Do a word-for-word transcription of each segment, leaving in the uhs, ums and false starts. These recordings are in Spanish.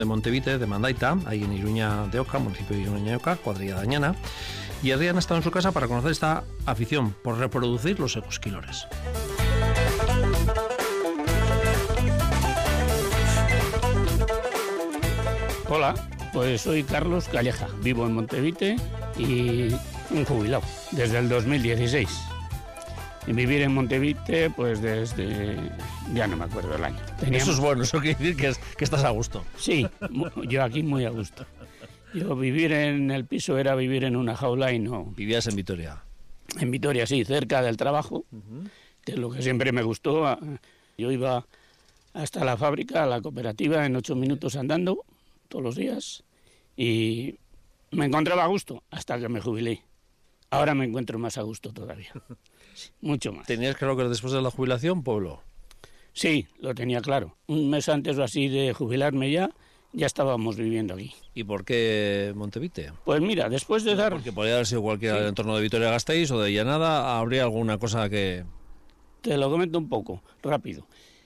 de Montevite, de Mandaita, ahí en Iruña de Oca, municipio de Iruña de Oca, cuadrilla de Añana, y Adrián ha estado en su casa para conocer esta afición por reproducir los egusquilores. Hola, pues soy Carlos Calleja, vivo en Montevite y un jubilado desde el dos mil dieciséis. Y vivir en Montevite, pues desde... ya no me acuerdo el año. Teníamos... Eso es bueno, eso quiere decir que, es, que estás a gusto. Sí, yo aquí muy a gusto. Yo vivir en el piso era vivir en una jaula y no... Vivías en Vitoria. En Vitoria, sí, cerca del trabajo, uh-huh. que es lo que siempre me gustó. Yo iba hasta la fábrica, a la cooperativa, en ocho minutos andando, todos los días, y me encontraba a gusto hasta que me jubilé. Ahora me encuentro más a gusto todavía, mucho más. ¿Tenías claro que después de la jubilación, pueblo? Sí, lo tenía claro. Un mes antes o así de jubilarme ya, ya estábamos viviendo aquí. ¿Y por qué Montevite? Pues mira, después de dar... Porque podría haber sido cualquiera sí. del entorno de Vitoria-Gasteiz o de Llanada, ¿habría alguna cosa que...? Te lo comento un poco, rápido.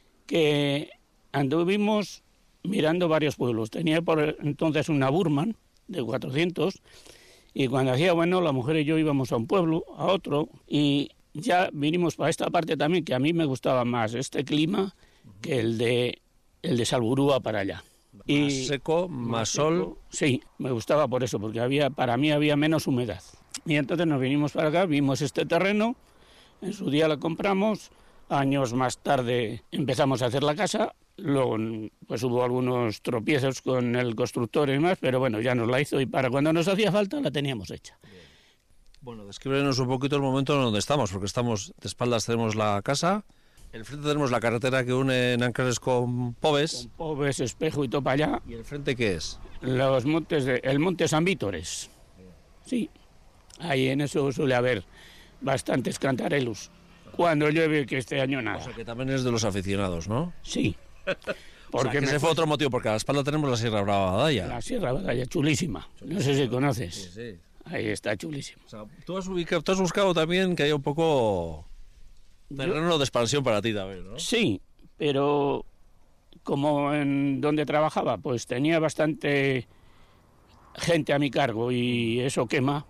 Que anduvimos mirando varios pueblos. Tenía por entonces una Burman de cuatrocientos... Y cuando hacía bueno, la mujer y yo íbamos a un pueblo, a otro, y ya vinimos para esta parte también, que a mí me gustaba más este clima que el de el de Salburúa para allá. Más y seco, más, más sol. Seco, sí, me gustaba por eso, porque había para mí había menos humedad. Y entonces nos vinimos para acá, vimos este terreno, en su día lo compramos, años más tarde empezamos a hacer la casa. Luego pues hubo algunos tropiezos con el constructor y demás, pero bueno, ya nos la hizo y para cuando nos hacía falta la teníamos hecha. Bien. Bueno, descríbenos un poquito el momento en donde estamos, porque estamos de espaldas, tenemos la casa, el frente tenemos la carretera que une Nanclares con Pobes. Con Pobes, Espejo y todo para allá. ¿Y el frente qué es? Los montes de, el monte San Vítores. Sí, ahí en eso suele haber bastantes cantarelos. Cuando llueve, que este año nada. O sea que también es de los aficionados, ¿no? Sí. Porque o sea, que ese fue otro motivo, porque a la espalda tenemos la Sierra Brava Badalla. La Sierra Badalla, chulísima. chulísima. No sé si conoces. Sí, sí. Ahí está, chulísima. O sea, tú has, ubicado, tú has buscado también que haya un poco terreno Yo... de expansión para ti también, ¿no? Sí, pero como en donde trabajaba, pues tenía bastante gente a mi cargo y eso quema.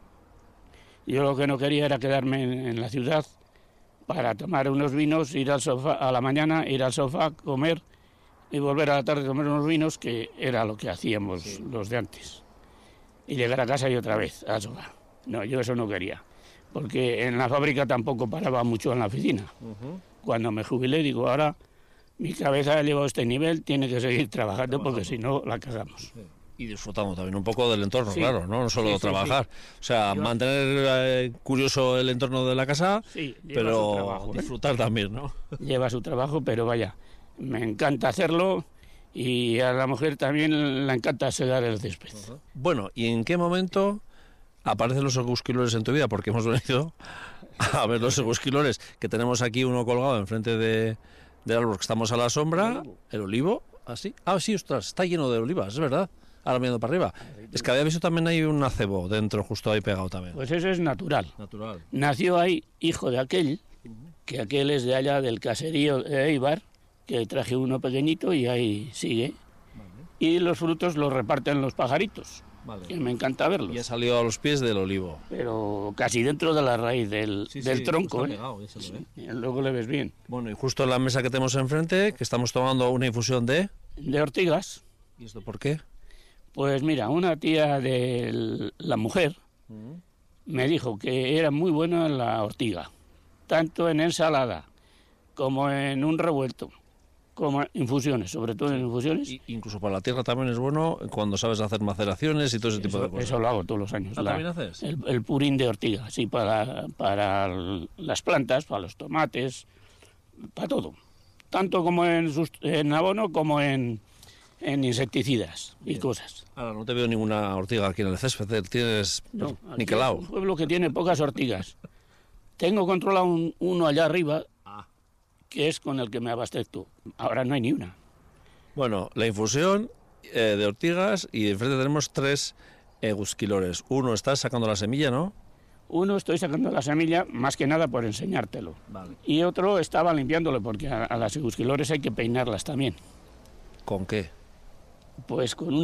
Yo lo que no quería era quedarme en, en la ciudad para tomar unos vinos, ir al sofá a la mañana, ir al sofá, comer y volver a la tarde a tomar unos vinos, que era lo que hacíamos sí. los de antes. Y llegar a casa y otra vez al sofá. No, yo eso no quería, porque en la fábrica tampoco paraba mucho en la oficina. Uh-huh. Cuando me jubilé, digo, ahora mi cabeza ha llegado a este nivel, tiene que seguir trabajando, porque si no la cagamos. Sí. Y disfrutando también un poco del entorno, sí. claro, ¿no? No solo sí, sí, trabajar. Sí. O sea, Yo... mantener eh, curioso el entorno de la casa, sí, pero trabajo, ¿eh? disfrutar también, ¿no? Lleva su trabajo, pero vaya, me encanta hacerlo y a la mujer también le encanta segar el césped. Uh-huh. Bueno, ¿y en qué momento aparecen los egusquilores en tu vida? Porque hemos venido a ver los egusquilores, que tenemos aquí uno colgado enfrente de, del árbol, que estamos a la sombra, el olivo, así. Ah, sí, ostras, está lleno de olivas, es verdad. Ahora mirando para arriba. Es que había visto también hay un acebo dentro, justo ahí pegado también. Pues eso es natural. Natural. Nació ahí hijo de aquel, que aquel es de allá del caserío de Eibar, que traje uno pequeñito y ahí sigue. Vale. Y los frutos los reparten los pajaritos. Vale. Que me encanta verlos. Y ha salido a los pies del olivo. Pero casi dentro de la raíz del, sí, del sí, tronco. ¿eh? Pegado, se lo ve. Sí, luego le ves bien. Bueno, y justo en la mesa que tenemos enfrente, que estamos tomando una infusión de... De ortigas. ¿Y esto por qué? Pues mira, una tía de la mujer uh-huh. me dijo que era muy buena la ortiga, tanto en ensalada como en un revuelto, como en infusiones, sobre todo en infusiones. Y incluso para la tierra también es bueno cuando sabes hacer maceraciones y todo ese eso, tipo de cosas. Eso lo hago todos los años. ¿Ah, la, también haces? El, el purín de ortiga, sí, para, para las plantas, para los tomates, para todo. Tanto como en, en abono como en... en insecticidas y Bien. cosas. Ahora no te veo ninguna ortiga aquí en el césped, tienes no, niquelado. Es un pueblo que tiene pocas ortigas. Tengo controlado un, uno allá arriba, ah. que es con el que me abastezco. Ahora no hay ni una. Bueno, la infusión eh, de ortigas y enfrente tenemos tres egusquilores. Uno está sacando la semilla, ¿no? Uno estoy sacando la semilla, más que nada por enseñártelo. Vale. Y otro estaba limpiándolo, porque a, a las egusquilores hay que peinarlas también. ¿Con qué? pues con una